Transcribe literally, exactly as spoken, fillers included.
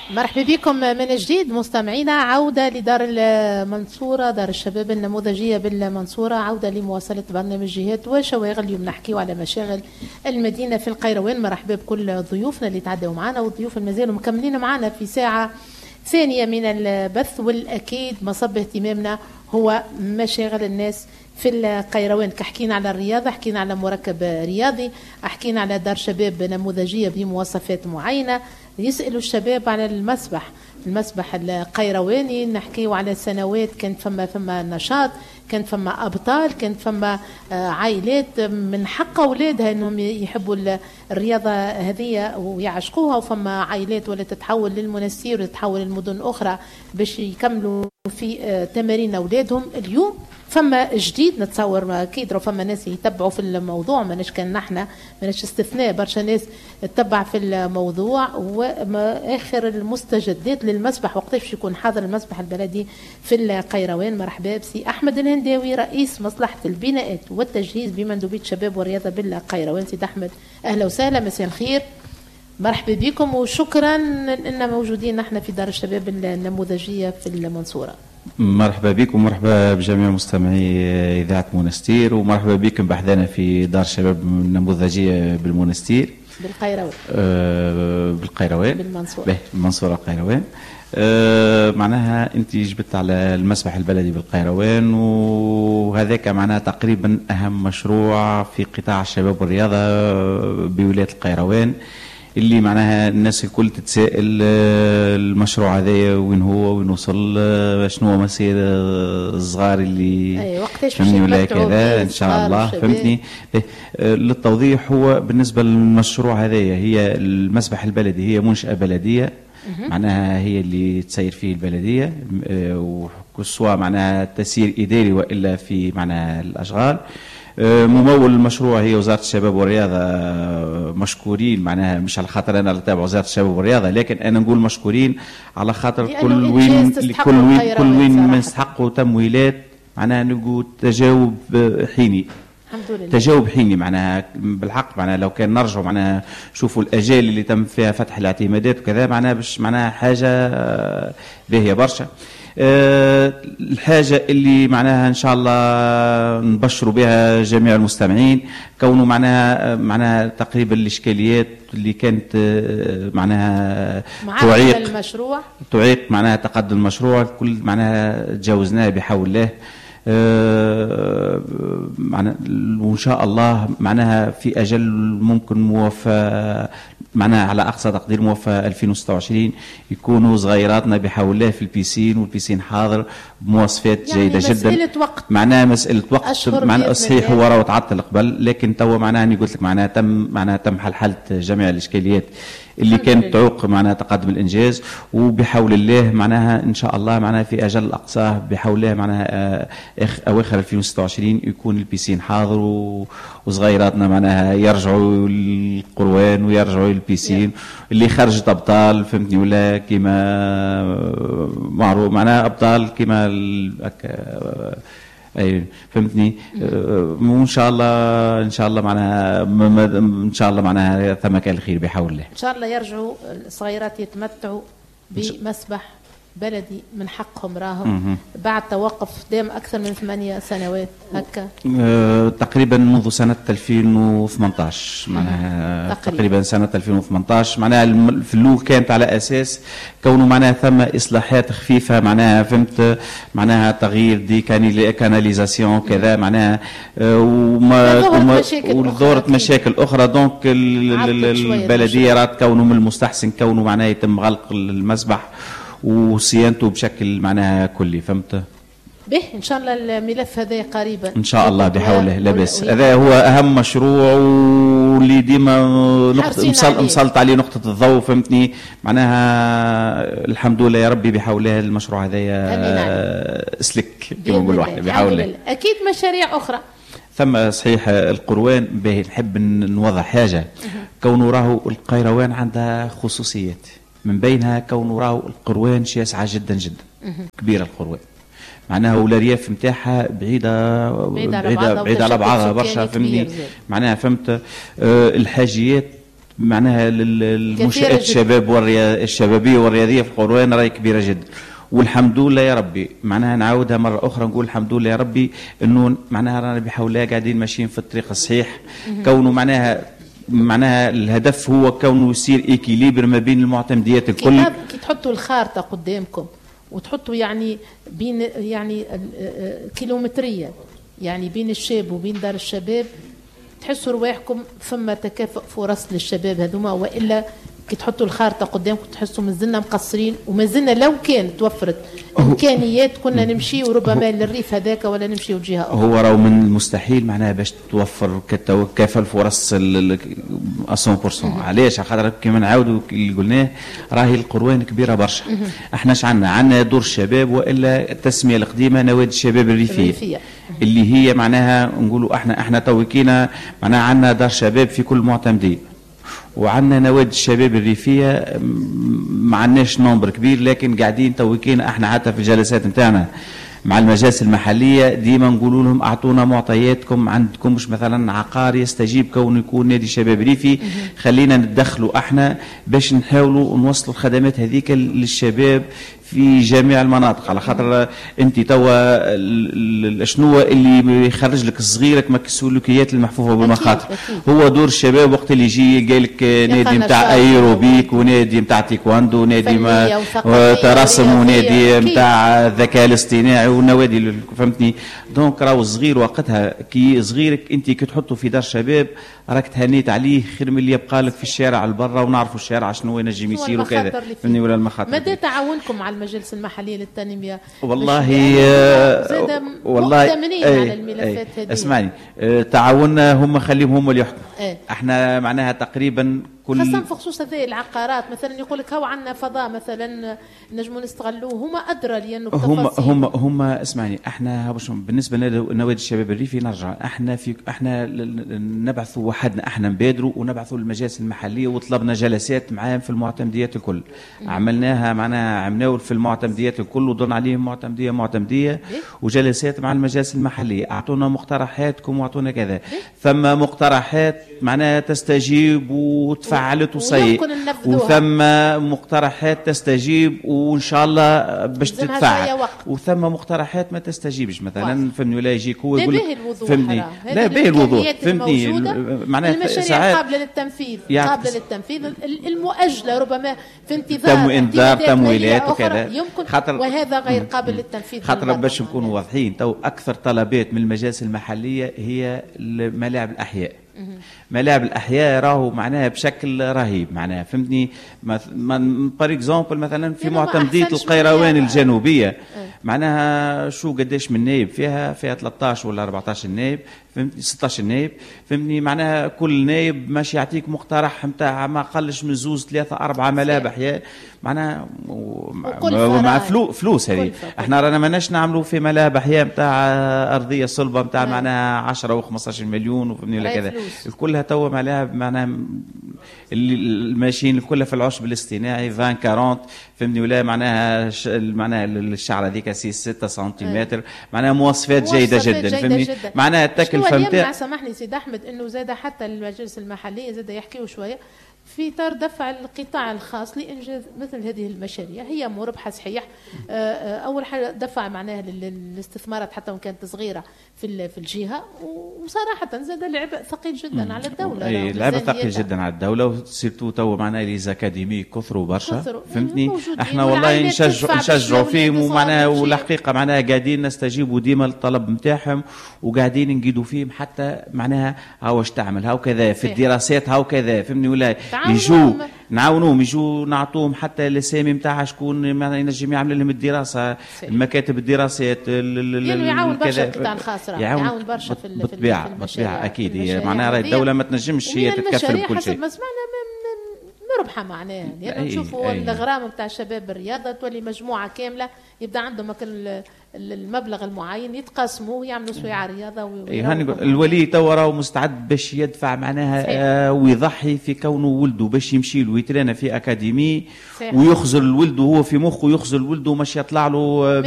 مرحبا بكم من جديد مستمعينا. عودة لدار المنصورة، دار الشباب النموذجية بالمنصورة، عودة لمواصلة برنامج جهات وشواغل. اليوم نحكيو على مشاغل المدينة في القيروان. مرحبا بكل ضيوفنا اللي تعدوا معنا والضيوف المازالوا مكملين معنا في ساعة ثانية من البث. والأكيد مصب اهتمامنا هو مشاغل الناس في القيروان. حكينا على الرياضة، حكينا على مركب رياضي، حكينا على دار شباب نموذجية بمواصفات معينة. يسألوا الشباب على المسبح، المسبح القيرواني. نحكيوا على سنوات كانت فما فما نشاط، كانت فما أبطال، كانت فما عائلات من حق أولادها أنهم يحبوا الرياضة هذه ويعشقوها، وفما عائلات ولا تتحول للمنستير وتتحول للمدن أخرى باش يكملوا في تمارين أولادهم. اليوم فما جديد نتصور اكيد، فما ناس يتبعوا في الموضوع، ماناش كان نحنا ماناش استثناء، برشا ناس تتبع في الموضوع. وما اخر المستجدات للمسبح، وقتاش باش يكون حاضر المسبح البلدي في القيروان. مرحبا بسي احمد الهنداوي، رئيس مصلحه البناءات والتجهيز بمندوبيه الشباب والرياضه بالقيروان. سيد احمد اهلا وسهلا، مساء الخير، مرحبا بكم وشكرا ان موجودين نحن في دار الشباب النموذجيه في المنصوره. مرحبا بكم ومرحبا بجميع مستمعي إذاعة مونستير، ومرحبا بكم بحذانا في دار الشباب النموذجية بالمونستير بالقيروان. آه بالقيروان بالمنصورة به بالمنصورة القيروان. آه معناها أنت جبت على المسبح البلدي بالقيروان، وهذاك معناها تقريبا أهم مشروع في قطاع الشباب والرياضة بولاية القيروان، اللي معناها الناس الكل تتسائل المشروع هذايا وين هو، وين وصل، شنو هو مسير الصغار اللي أي وقتاش فهمني ولا كذا ان شاء الله. فهمتني. للتوضيح، هو بالنسبه للمشروع هذايا هي المسبح البلدي هي منشاه بلديه، معناها هي اللي تسير فيه البلديه، سواء معناها تسيير اداري والا في معناها الاشغال. ممول المشروع هي وزارة الشباب والرياضة، مشكورين معناها مش على خاطر أنا اللي تابع وزارة الشباب والرياضة، لكن أنا نقول مشكورين على خاطر كل وين كل وين كل وين ما يستحقوا تمويلات معناها نقول تجاوب حيني. الحمد لله. تجاوب حيني معناها بالحق. معناها لو كان نرجعوا معناها شوفوا الأجال اللي تم فيها فتح الاعتمادات وكذا، معناها باش معناها حاجة باهية برشا. أه الحاجة اللي معناها إن شاء الله نبشروا بها جميع المستمعين، كونه معناها معناها تقريبا الإشكاليات اللي كانت معناها تعيق المشروع تعيق معناها تقدم المشروع كل معناها تجاوزناه بحول الله. أه معناها وإن شاء الله معناها في أجل ممكن موفى معناها على أقصى تقدير موفى ألفين وستة وعشرين يكونوا صغيراتنا بحول الله في البيسين، والبيسين حاضر بمواصفات يعني جيدة جدا. مسألة وقت معناها مسألة وقت. معناها صحيح هو راه تعطل قبل، لكن توا معناها أنا قلت لك معناها تم معناها تم حل حل جميع الإشكاليات اللي كانت تعوق معناها تقدم الإنجاز، وبحول الله معناها إن شاء الله معناها في أجل أقصاه بحول الله معناها أواخر ألفين وستة وعشرين يكون البيسين حاضر وصغيراتنا معناها يرجعوا القروان ويرجعوا البيسين اللي خرجت أبطال. فهمتني ولا كيما معروف معناها أبطال كيما اي فهمتني. وان شاء الله ان شاء الله معناها ان شاء الله معناها ثم كان الخير بحول الله. ان شاء الله يرجعوا الصغيرات يتمتعوا بمسبح بلدي من حقهم راهم بعد توقف دام اكثر من ثمانية سنوات هكا. أه تقريبا منذ سنه ألفين وثمانية عشر معناها تقريبا. تقريبا سنه ألفين وثمانية عشر معناها في الاول كانت على اساس كونه معناها ثم اصلاحات خفيفه معناها فهمت معناها تغيير دي كاناليزاسيون كذا معناها وما ودورت مشاكل اخرى. دونك البلديه رات كونه من المستحسن كونه معناها يتم غلق المسبح وصيانته بشكل معناها كلي. فهمت به ان شاء الله الملف هذا قريبا ان شاء الله بحوله لا باس. هذا هو اهم مشروع واللي ديما نقطه مسلط عليه نقطه الضوء. فهمتني معناها الحمد لله يا ربي بحوله المشروع هذايا اسلك كما نقول واحد بحوله. اكيد مشاريع اخرى ثم صحيح القروان به نحب نوضح حاجه كونه راهو القيروان عندها خصوصيات، من بينها كونه راهو القروان شاسعه جدا جدا كبيره. القروان معناها والارياف نتاعها بعيده بعيده بعيده على بعضها برشا. فهمني معناها فهمت. آه الحاجيات معناها المنشآت الشباب والشبابية والرياضية في القروان راهي كبيرة جدا. والحمد لله يا ربي، معناها نعاودها مرة أخرى نقول الحمد لله يا ربي إنه معناها رانا بحول الله قاعدين ماشيين في الطريق الصحيح. كونه معناها معناها الهدف هو كونه يصير إيكيليبر ما بين المعتمديات الكل. كي تحطوا الخارطة قدامكم وتحطوا يعني بين يعني كيلومترية يعني بين الشاب وبين دار الشباب، تحسوا رواحكم ثم تكافؤ فرص للشباب هذوما، والا كي تحطوا الخارطه قدامكم تحسوا مازلنا مقصرين، ومازلنا لو كان توفرت امكانيات كنا نمشي وربما للريف هذاك ولا نمشي وجهه اخرى. هو راهو من المستحيل معناها باش توفر كافه الفرص مية بالمية. علاش؟ على خاطر كيما نعاودوا اللي قلناه راهي القروان كبيره برشا. احنا اش عندنا؟ عندنا دور الشباب والا التسميه القديمه نوادي الشباب الريفيه, الريفية. اللي هي معناها نقولوا احنا احنا توكينا معناها عندنا دار شباب في كل معتمديه، وعندنا نوادي الشباب الريفيه ما عندناش نمبر كبير، لكن قاعدين توكينا احنا حتى في الجلسات نتاعنا مع المجالس المحليه ديما نقولوا لهم اعطونا معطياتكم، عندكم مش مثلا عقار يستجيب كونه يكون نادي شباب ريفي، خلينا نتدخلوا احنا باش نحاولوا نوصلوا الخدمات هذيك للشباب في جميع المناطق. على خاطر انت توا شنو اللي يخرج لك صغيرك ما السلوكيات المحفوفه بالمخاطر. هو دور الشباب وقت اللي يجي قال لك نادي نتاع ايروبيك ونادي نتاع تايكواندو ونادي ما ترسم ونادي نتاع الذكاء الاصطناعي والنوادي، فهمتني؟ دونك راهو صغير وقتها كي صغيرك انت كي تحطه في دار شباب راك تهنيت عليه خير من اللي يبقى لك في الشارع البرا ونعرفوا الشارع شنو ينجم يصير وكذا، فهمتني؟ ولا المخاطر. مدى تعاونكم على المجالس المحليه للتنميه؟ والله زاد مؤتمنين على الملفات هذه. اسمعني، تعاوننا هم خليهم هم اللي يحكموا. ايه؟ احنا معناها تقريبا كل خاصة في خصوص هذه العقارات مثلا يقول لك هو عندنا فضاء مثلا نجموا نستغلوه، هما ادرى لانه هم هم هم اسمعني، احنا بالنسبه لنوادي الشباب الريفي نرجع احنا في احنا نبعثوا وحدنا، احنا نبادروا ونبعثوا للمجالس المحليه وطلبنا جلسات معاهم في المعتمديات الكل. م. عملناها معناها عملناها في المعتمديات الكل وضلنا عليهم معتمديه معتمديه وجلسات مع المجالس المحليه، اعطونا مقترحاتكم واعطونا كذا. ثم مقترحات معناها تستجيب وتفعل فعلت وصي، وثم مقترحات تستجيب وان شاء الله باش تدفع، وثم مقترحات ما تستجيبش مثلا، فهمني؟ ولا يجيك هو يقول لك فهمني لا باهي الوضوح، فهمتني؟ معناها المشاريع قابله للتنفيذ قابله للتنفيذ المؤجله ربما في انتظار انذار تمويلات وكذا، يمكن وهذا غير قابل للتنفيذ. خاطر باش نكونوا واضحين، تو اكثر طلبات من المجالس المحليه هي ملاعب الاحياء. ملاعب الاحياء راهو معناها بشكل رهيب، معناها فهمتني؟ بار اكزومبل مثلا في معتمديه القيروان الجنوبيه معناها شو قداش من نايب فيها؟ فيها ثلاثة عشر ولا أربعة عشر نايب، فهمتني؟ ستة عشر نايب، فهمتني؟ معناها كل نايب ماشي يعطيك مقترح نتاع ما قلش من زوز ثلاثه اربعه ملاعب احياء، معناها مع فلو فلوس هذه. احنا رانا ماناش نعملوا في ملاعب احياء نتاع ارضيه صلبه نتاع معناها عشرة وخمسطاش مليون وفهمني ولا كذا، كلها توا ملاعب معناها اللي الماشيين كلها في العشب الاصطناعي عشرين أربعين، فهمني؟ ولا معناها ش... معناها الشعره هذيك ستة سنتيمتر، معناها مواصفات جيده جدا، فهمني؟ معناها التكلفه نتاع. سامحني سيد احمد انه زاد حتى المجالس المحليه زاد يحكيوا شويه في اطار دفع القطاع الخاص لانجاز مثل هذه المشاريع، هي مربحه صحيح. اول حاجه دفع معناها للاستثمارات حتى وان كانت صغيره في في الجهه، وصراحه زاد العبء ثقيل جدا على الدوله. اي العبء ثقيل جدا على الدوله، وسيرتو تو معناها لي زاكاديمي كثروا برشا، فهمتني؟ احنا والله نشجعوا نشجعوا فيهم، ومعناها والحقيقه معناها قاعدين نستجيبوا ديما للطلب نتاعهم، وقاعدين نقيدوا فيهم حتى معناها هاو واش تعمل هاو كذا في الدراسات هاو كذا، فهمني؟ ولا يجوا نعاونوهم، يجوا نعطوهم حتى الاسامي نتاع شكون ينجم يعمل لهم الدراسه، المكاتب الدراسات يعني يعاون برشا القطاع الخاص، يعاون برشا في بالطبيعه بالطبيعه اكيد. هي معناها الدوله ما تنجمش هي تتكفل بكل شيء. ما سمعنا مربحه معناها، يعني نشوفوا الغرام نتاع الشباب الرياضه تولي مجموعه كامله يبدا عندهم المبلغ المعين يتقسموا ويعملوا سويعه رياضه. يعني الولي توا راهو مستعد باش يدفع معناها آه ويضحي في كونه ولده باش يمشي له ويترينا في اكاديمي، ويخزر الولد وهو في مخه يخزر الولد ومش يطلع له